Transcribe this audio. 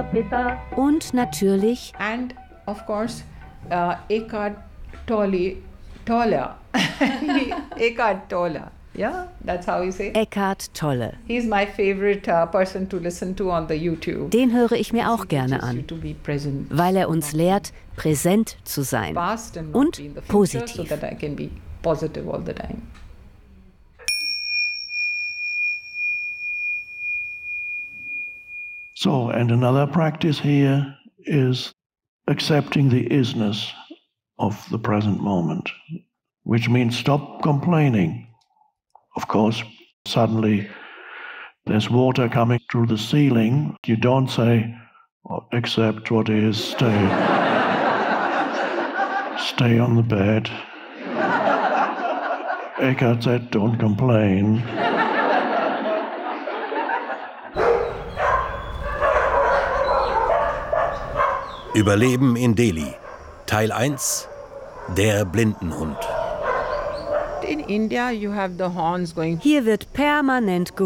Und natürlich And of course, Eckhart Tolle. Eckhart Tolle. Yeah, that's how you say. Eckhart Tolle. He's my favorite person to listen to on the YouTube. Den höre ich mir auch gerne an, weil er uns lehrt, präsent zu sein und positiv. So that I can be positive all the time. So, and another practice here is accepting the isness of the present moment, which means stop complaining. Of course, suddenly there's water coming through the ceiling. You don't say, oh, accept what is, stay on the bed. Eckhart said, don't complain. Überleben in Delhi. Teil 1. Der Blindenhund. In India, you have the horns going. Hier wird permanent